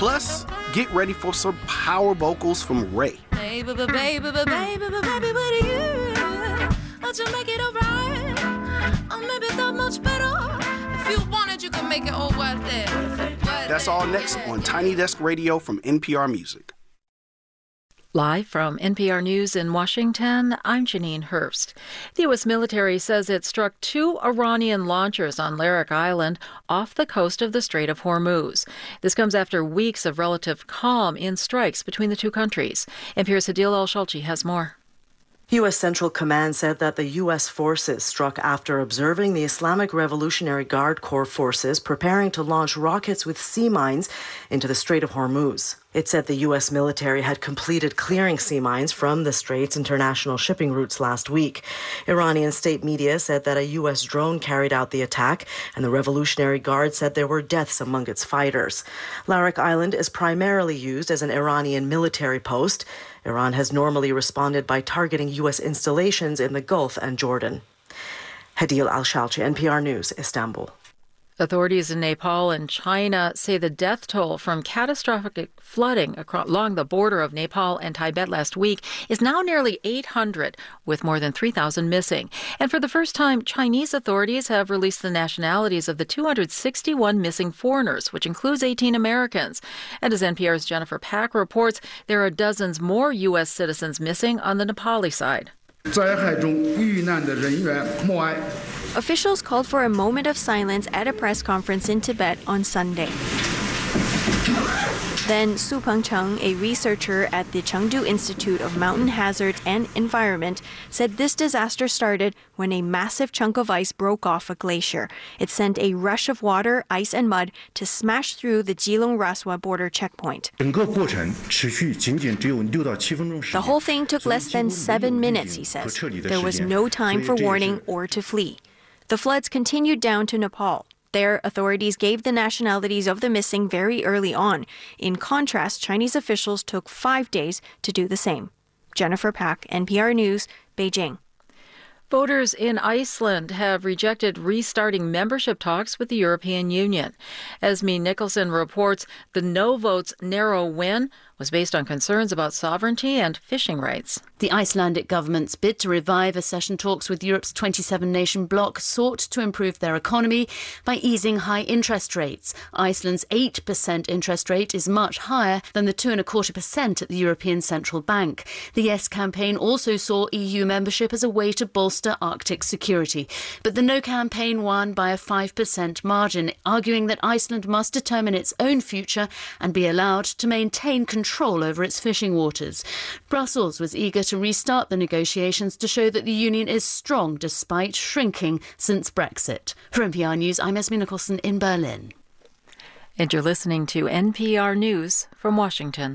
Plus, get ready for some power vocals from Ray. Baby, baby, baby, baby, baby, with you, but you make it alright. I'll maybe that much better. If you wanted, you can make it all worth it. That's all next on Tiny Desk Radio from NPR Music. Live from NPR News in Washington, I'm Janine Herbst. The U.S. military says it struck 2 Iranian launchers on Larak Island off the coast of the Strait of Hormuz. This comes after weeks of relative calm in strikes between the two countries. NPR's Hadil El-Shalchi has more. U.S. Central Command said that the U.S. forces struck after observing the Islamic Revolutionary Guard Corps forces preparing to launch rockets with sea mines into the Strait of Hormuz. It said the U.S. military had completed clearing sea mines from the Strait's international shipping routes last week. Iranian state media said that a U.S. drone carried out the attack, and the Revolutionary Guard said there were deaths among its fighters. Larak Island is primarily used as an Iranian military post. Iran has normally responded by targeting U.S. installations in the Gulf and Jordan. Hadil Al-Shalchi, NPR News, Istanbul. Authorities in Nepal and China say the death toll from catastrophic flooding along the border of Nepal and Tibet last week is now nearly 800, with more than 3,000 missing. And for the first time, Chinese authorities have released the nationalities of the 261 missing foreigners, which includes 18 Americans. And as NPR's Jennifer Pack reports, there are dozens more U.S. citizens missing on the Nepali side. Officials called for a moment of silence at a press conference in Tibet on Sunday. Then Su Pengcheng, a researcher at the Chengdu Institute of Mountain Hazards and Environment, said this disaster started when a massive chunk of ice broke off a glacier. It sent a rush of water, ice, and mud to smash through the Jilong-Raswa border checkpoint. The whole thing took less than 7 minutes, he says. There was no time for warning or to flee. The floods continued down to Nepal. There, authorities gave the nationalities of the missing very early on. In contrast, Chinese officials took 5 days to do the same. Jennifer Pack, NPR News, Beijing. Voters in Iceland have rejected restarting membership talks with the European Union. Esme Nicholson reports the no vote's narrow win was based on concerns about sovereignty and fishing rights. The Icelandic government's bid to revive accession talks with Europe's 27-nation bloc sought to improve their economy by easing high interest rates. Iceland's 8% interest rate is much higher than the 2.25% at the European Central Bank. The Yes campaign also saw EU membership as a way to bolster Arctic security. But the No campaign won by a 5% margin, arguing that Iceland must determine its own future and be allowed to maintain control over its fishing waters. Brussels was eager to restart the negotiations to show that the union is strong despite shrinking since Brexit. For NPR News, I'm Esme Nicholson in Berlin. And you're listening to NPR News from Washington.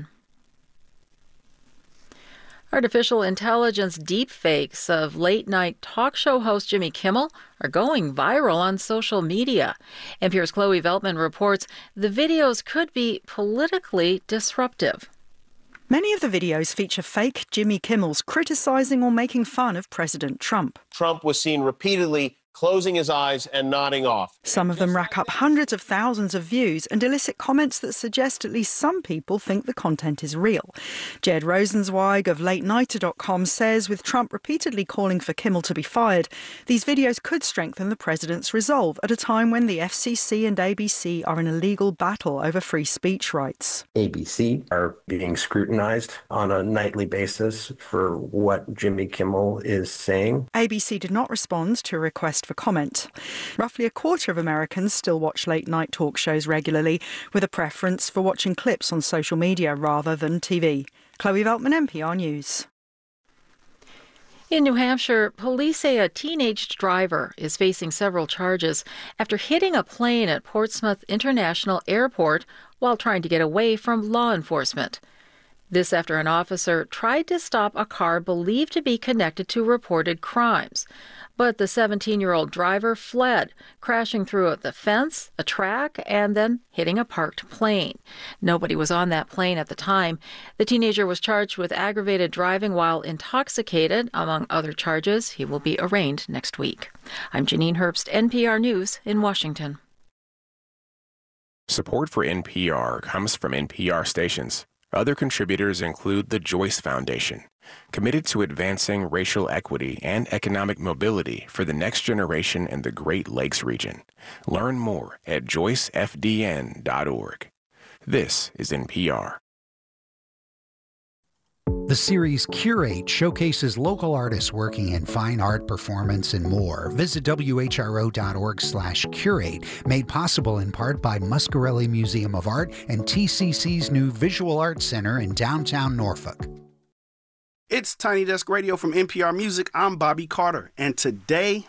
Artificial intelligence deepfakes of late-night talk show host Jimmy Kimmel are going viral on social media. NPR's Chloe Veltman reports the videos could be politically disruptive. Many of the videos feature fake Jimmy Kimmels criticizing or making fun of President Trump. Trump was seen repeatedly closing his eyes and nodding off. Some of them rack up hundreds of thousands of views and elicit comments that suggest at least some people think the content is real. Jed Rosenzweig of LateNighter.com says with Trump repeatedly calling for Kimmel to be fired, these videos could strengthen the president's resolve at a time when the FCC and ABC are in a legal battle over free speech rights. ABC are being scrutinized on a nightly basis for what Jimmy Kimmel is saying. ABC did not respond to a request for comment. Roughly a quarter of Americans still watch late-night talk shows regularly, with a preference for watching clips on social media rather than TV. Chloe Veltman, NPR News. In New Hampshire, police say a teenage driver is facing several charges after hitting a plane at Portsmouth International Airport while trying to get away from law enforcement. This after an officer tried to stop a car believed to be connected to reported crimes. But the 17-year-old driver fled, crashing through the fence, a track, and then hitting a parked plane. Nobody was on that plane at the time. The teenager was charged with aggravated driving while intoxicated. Among other charges, he will be arraigned next week. I'm Janine Herbst, NPR News in Washington. Support for NPR comes from NPR stations. Other contributors include the Joyce Foundation, committed to advancing racial equity and economic mobility for the next generation in the Great Lakes region. Learn more at joycefdn.org. This is NPR. The series Curate showcases local artists working in fine art, performance, and more. Visit whro.org/curate, made possible in part by Muscarelli Museum of Art and TCC's new Visual Arts Center in downtown Norfolk. It's Tiny Desk Radio from NPR Music. I'm Bobby Carter. And today,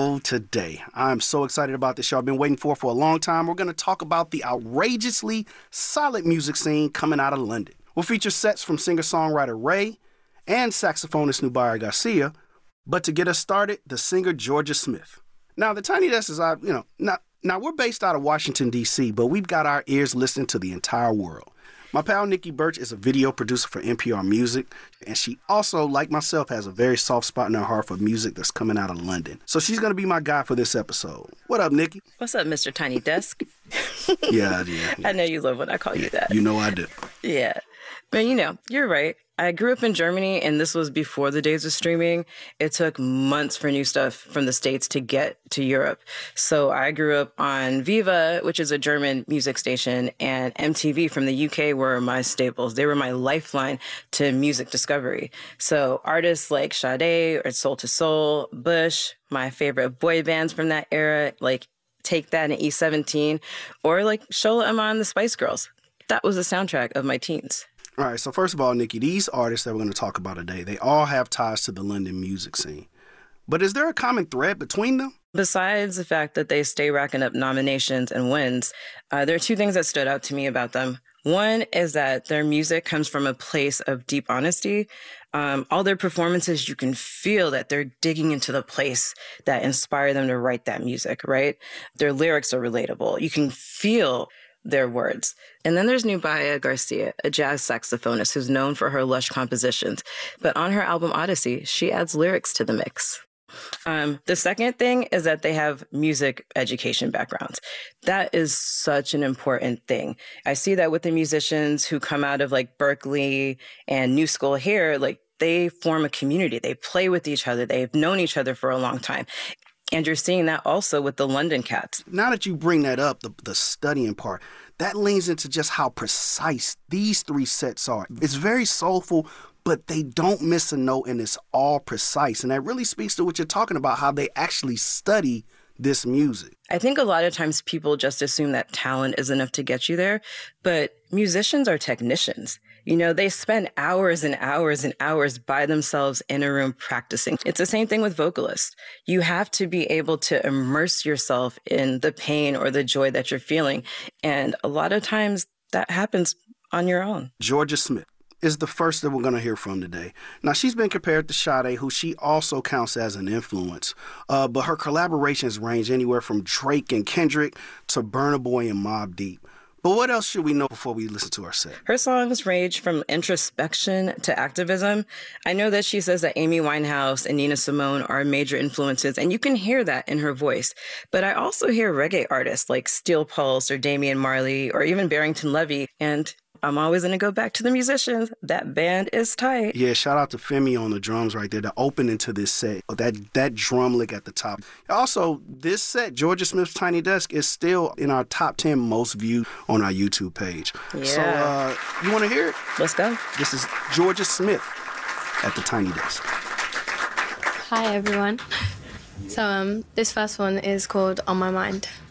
I'm so excited about this show I've been waiting for a long time. We're going to talk about the outrageously solid music scene coming out of London. We'll feature sets from singer-songwriter Ray and saxophonist Nubia Garcia. But to get us started, the singer Jorja Smith. Now, the Tiny Desk is, now we're based out of Washington, D.C., but we've got our ears listening to the entire world. My pal Nikki Birch is a video producer for NPR Music, and she also, like myself, has a very soft spot in her heart for music that's coming out of London. So she's going to be my guy for this episode. What up, Nikki? What's up, Mr. Tiny Desk? Yeah. I know you love when I call you that. You know I do. Yeah. But, you're right. I grew up in Germany, and this was before the days of streaming. It took months for new stuff from the States to get to Europe. So I grew up on Viva, which is a German music station, and MTV from the UK were my staples. They were my lifeline to music discovery. So artists like Sade or Soul to Soul, Bush, my favorite boy bands from that era, like Take That and E17, or like Shola Ama and the Spice Girls. That was the soundtrack of my teens. All right, so first of all, Nikki, these artists that we're going to talk about today, they all have ties to the London music scene. But is there a common thread between them? Besides the fact that they stay racking up nominations and wins, there are two things that stood out to me about them. One is that their music comes from a place of deep honesty. All their performances, you can feel that they're digging into the place that inspired them to write that music, right? Their lyrics are relatable. You can feel their words. And then there's Nubia Garcia, a jazz saxophonist who's known for her lush compositions. But on her album Odyssey, she adds lyrics to the mix. The second thing is that they have music education backgrounds. That is such an important thing. I see that with the musicians who come out of like Berkeley and New School here, like they form a community. They play with each other. They've known each other for a long time. And you're seeing that also with the London cats. Now that you bring that up, the studying part, that leans into just how precise these three sets are. It's very soulful, but they don't miss a note, and it's all precise. And that really speaks to what you're talking about, how they actually study this music. I think a lot of times people just assume that talent is enough to get you there, but musicians are technicians. They spend hours and hours and hours by themselves in a room practicing. It's the same thing with vocalists. You have to be able to immerse yourself in the pain or the joy that you're feeling. And a lot of times that happens on your own. Jorja Smith is the first that we're going to hear from today. Now, she's been compared to Sade, who she also counts as an influence. But her collaborations range anywhere from Drake and Kendrick to Burna Boy and Mobb Deep. But what else should we know before we listen to her set? Her songs range from introspection to activism. I know that she says that Amy Winehouse and Nina Simone are major influences, and you can hear that in her voice. But I also hear reggae artists like Steel Pulse or Damian Marley or even Barrington Levy. And I'm always going to go back to the musicians. That band is tight. Yeah, shout out to Femi on the drums right there, the opening to this set. That drum lick at the top. Also, this set, Jorja Smith's Tiny Desk, is still in our top 10 most viewed on our YouTube page. Yeah. So, you want to hear it? Let's go. This is Jorja Smith at the Tiny Desk. Hi, everyone. So, this first one is called On My Mind.